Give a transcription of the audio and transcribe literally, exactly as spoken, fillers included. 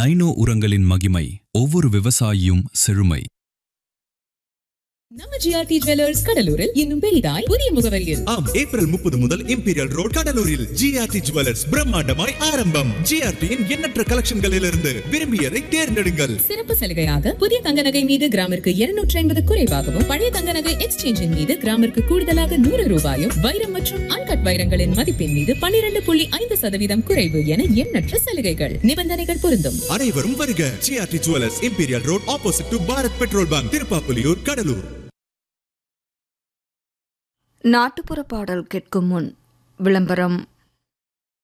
Dino உரங்களின் மகிமை, ஒவ்வொரு விவசாயியும் செழுமை. நம்ம ஜிஆர்டி ஜுவல்லர்ஸ் கடலூரில் இன்னும் பெரிதாய் புதிய முகவரியில் ஆம், ஏப்ரல் முப்பது முதல் இம்பீரியல் ரோட் கடலூரில் ஜிஆர்டி ஜுவல்லர்ஸ் பிரம்மாண்டமாய் ஆரம்பம். ஜிஆர்டியின் எண்ணற்ற கலெக்ஷன்களிலிருந்து விரும்பியதை தேர்ந்தெடுங்கள். சிறப்பு சலுகையாக புதிய தங்க நகை மீது கிராமிற்கு இருநூற்றி ஐம்பது குறைவாகவும், பழைய தங்க நகை எக்ஸ்சேஞ்சின் மீது கிராமிற்கு கூடுதலாக நூறு ரூபாயும், வைரம் மற்றும் அன்கட் வைரங்களின் மதிப்பின் மீது பன்னிரண்டு புள்ளி ஐந்து சதவீதம் குறைவு என எண்ணற்ற சலுகைகள். நிபந்தனைகள் பொருந்தும். அனைவரும் வருக. GRT jewellers, imperial road, opposite to Bharat petrol bunk, Tiruppapuliyur, Cuddalore. நாட்டுப்புற பாடல் கேட்கும் முன் விளம்பரம்.